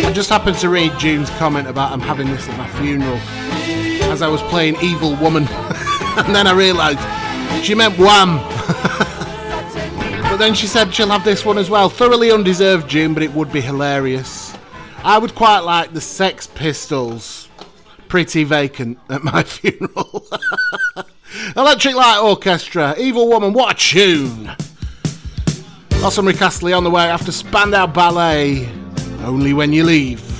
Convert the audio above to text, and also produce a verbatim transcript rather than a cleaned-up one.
I just happened to read June's comment about I'm having this at my funeral as I was playing Evil Woman. And then I realised she meant Wham! But then she said she'll have this one as well. Thoroughly undeserved, June, but it would be hilarious. I would quite like the Sex Pistols. Pretty vacant at my funeral. Electric Light Orchestra, Evil Woman, what a tune! Glastonbury Castle on the way after Spandau Ballet. Only When You Leave.